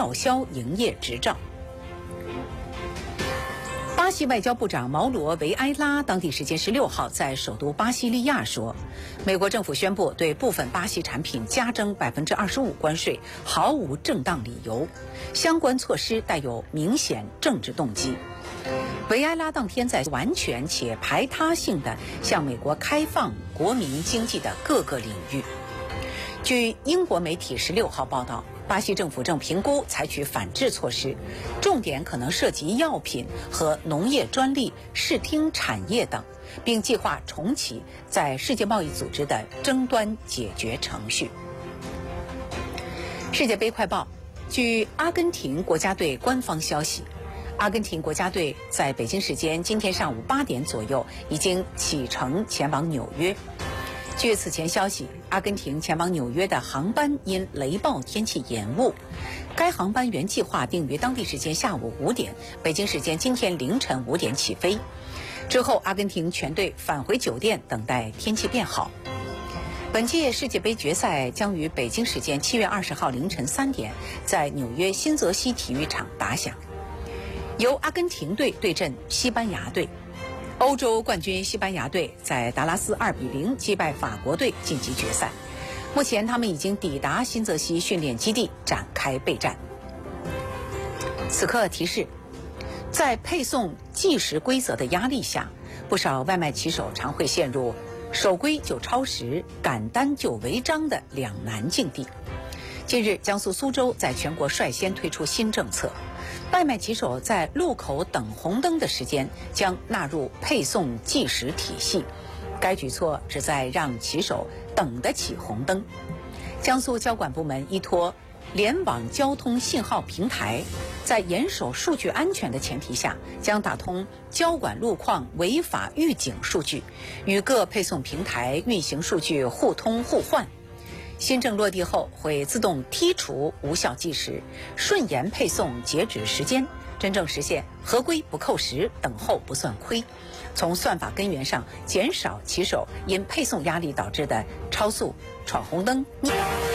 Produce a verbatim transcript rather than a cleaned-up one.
吊销营业执照。巴西外交部长毛罗·维埃拉当地时间十六号在首都巴西利亚说，美国政府宣布对部分巴西产品加征百分之二十五关税，毫无正当理由，相关措施带有明显政治动机。维埃拉当天在完全且排他性地向美国开放国民经济的各个领域。据英国媒体十六号报道，巴西政府正评估采取反制措施，重点可能涉及药品和农业专利、视听产业等，并计划重启在世界贸易组织的争端解决程序。世界杯快报，据阿根廷国家队官方消息，阿根廷国家队在北京时间今天上午八点左右已经启程前往纽约。据此前消息，阿根廷前往纽约的航班因雷暴天气延误，该航班原计划定于当地时间下午五点，北京时间今天凌晨五点起飞。之后，阿根廷全队返回酒店等待天气变好。本届世界杯决赛将于北京时间七月二十号凌晨三点在纽约新泽西体育场打响，由阿根廷队对阵西班牙队。欧洲冠军西班牙队在达拉斯二比零击败法国队晋级决赛。目前他们已经抵达新泽西训练基地展开备战。此刻提示，在配送计时规则的压力下，不少外卖骑手常会陷入守规就超时、赶单就违章的两难境地。近日，江苏苏州在全国率先推出新政策，外卖骑手在路口等红灯的时间将纳入配送计时体系。该举措旨在让骑手等得起红灯。江苏交管部门依托联网交通信号平台，在严守数据安全的前提下，将打通交管路况违法预警数据，与各配送平台运行数据互通互换。新政落地后，会自动剔除无效计时，顺延配送截止时间，真正实现合规不扣时，等候不算亏。从算法根源上减少骑手因配送压力导致的超速、闯红灯。